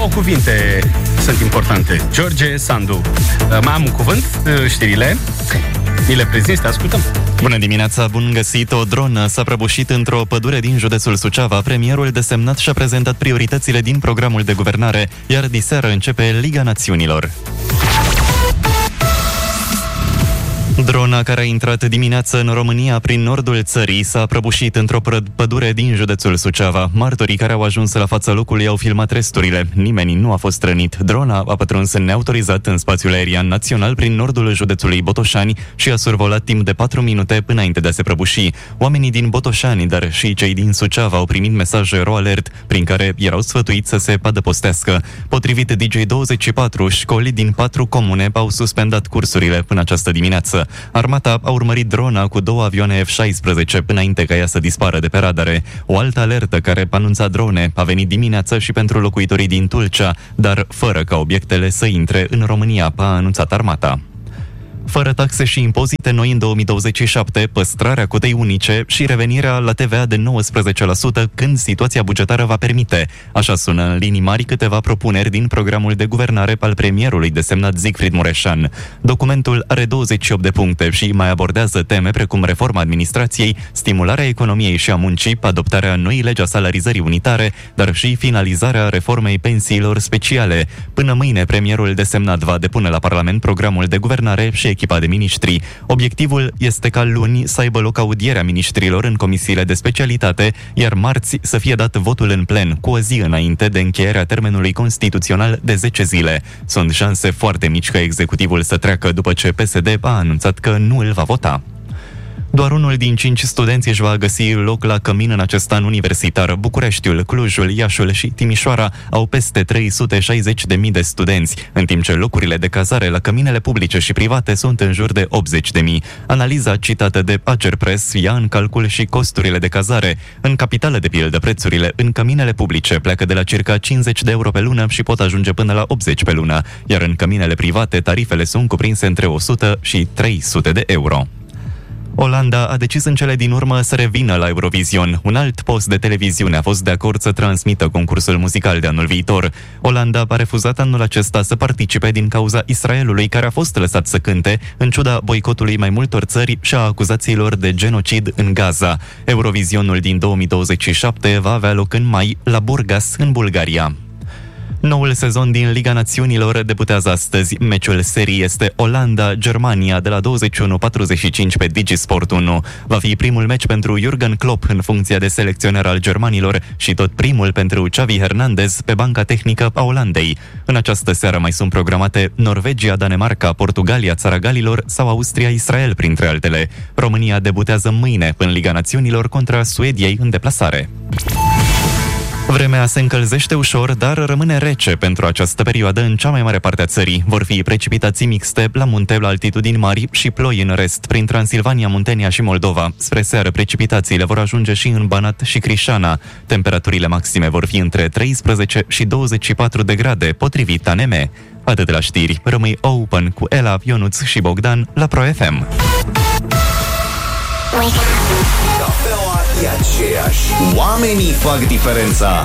Două cuvinte sunt importante. George Sandu. Mai am un cuvânt, știrile. Mi le prezinți, te ascultăm. Bună dimineața, bun găsit! O dronă s-a prăbușit într-o pădure din județul Suceava. Premierul desemnat și-a prezentat prioritățile din programul de guvernare, iar diseară începe Liga Națiunilor. Drona care a intrat dimineață în România prin nordul țării s-a prăbușit într-o pădure din județul Suceava. Martorii care au ajuns la fața locului au filmat resturile. Nimeni nu a fost rănit. Drona a pătruns neautorizat în spațiul aerian național prin nordul județului Botoșani și a survolat timp de 4 minute până înainte de a se prăbuși. Oamenii din Botoșani, dar și cei din Suceava au primit mesaje RoAlert prin care erau sfătuiți să se padăpostească. Potrivit DJ24, școli din 4 comune au suspendat cursurile până această dimineață. Armata a urmărit drona cu 2 avioane F-16 înainte ca ea să dispară de pe radare. O altă alertă care anunța drone a venit dimineață și pentru locuitorii din Tulcea, dar fără ca obiectele să intre în România, a anunțat armata. Fără taxe și impozite noi în 2027, păstrarea cotei unice și revenirea la TVA de 19% când situația bugetară va permite. Așa sună în linii mari câteva propuneri din programul de guvernare al premierului desemnat Siegfried Mureșan. Documentul are 28 de puncte și mai abordează teme precum reforma administrației, stimularea economiei și a muncii, adoptarea noii legi a salarizării unitare, dar și finalizarea reformei pensiilor speciale. Până mâine, premierul desemnat va depune la Parlament programul de guvernare și echipa de miniștri. Obiectivul este ca luni să aibă loc audierea miniștrilor în comisiile de specialitate, iar marți să fie dat votul în plen, cu o zi înainte de încheierea termenului constituțional de 10 zile. Sunt șanse foarte mici ca executivul să treacă după ce PSD a anunțat că nu îl va vota. Doar unul din 5 studenți își va găsi loc la cămin în acest an universitar. Bucureștiul, Clujul, Iașul și Timișoara au peste 360.000 de studenți, în timp ce locurile de cazare la căminele publice și private sunt în jur de 80.000. Analiza citată de Agerpres ia în calcul și costurile de cazare. În capitală, de pildă, prețurile în căminele publice pleacă de la circa 50 de euro pe lună și pot ajunge până la 80 pe lună, iar în căminele private tarifele sunt cuprinse între 100 și 300 de euro. Olanda a decis în cele din urmă să revină la Eurovision. Un alt post de televiziune a fost de acord să transmită concursul muzical de anul viitor. Olanda a refuzat anul acesta să participe din cauza Israelului, care a fost lăsat să cânte, în ciuda boicotului mai multor țări și a acuzațiilor de genocid în Gaza. Eurovisionul din 2027 va avea loc în mai la Burgas, în Bulgaria. Noul sezon din Liga Națiunilor debutează astăzi. Meciul serii este Olanda-Germania de la 21:45 pe Digisport 1. Va fi primul meci pentru Jürgen Klopp în funcția de selecționer al germanilor și tot primul pentru Xavi Hernandez pe banca tehnică a Olandei. În această seară mai sunt programate Norvegia, Danemarca, Portugalia, Țara Galilor sau Austria-Israel, printre altele. România debutează mâine în Liga Națiunilor contra Suediei în deplasare. Vremea se încălzește ușor, dar rămâne rece pentru această perioadă în cea mai mare parte a țării. Vor fi precipitații mixte la munte, la altitudini mari și ploi în rest, prin Transilvania, Muntenia și Moldova. Spre seară, precipitațiile vor ajunge și în Banat și Crișana. Temperaturile maxime vor fi între 13 și 24 de grade, potrivit ANM. Atât de la știri, rămâi open cu Ela, Ionuț și Bogdan la Pro FM. Cafeaua e aceeași. Oamenii fac diferența.